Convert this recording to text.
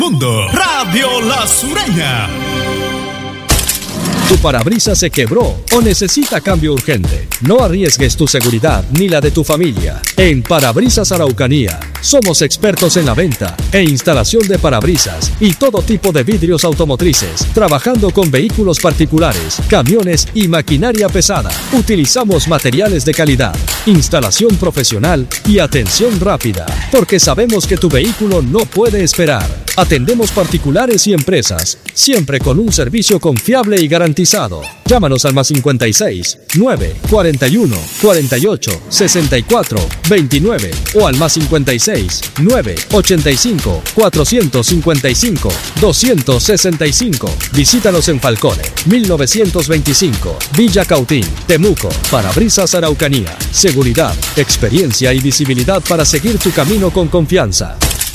Mundo Radio La Sureña. ¿Tu parabrisas se quebró o necesita cambio urgente? No arriesgues tu seguridad ni la de tu familia. En Parabrisas Araucanía somos expertos en la venta e instalación de parabrisas y todo tipo de vidrios automotrices, trabajando con vehículos particulares, camiones y maquinaria pesada. Utilizamos materiales de calidad, instalación profesional y atención rápida, porque sabemos que tu vehículo no puede esperar. Atendemos particulares y empresas, siempre con un servicio confiable y garantizado. Llámanos al +56 9 41 48 64 29 o al +56 9 85 455 265. Visítanos en Falcone 1925, Villa Cautín, Temuco. Parabrisas Araucanía. Seguridad, experiencia y visibilidad para seguir tu camino con confianza.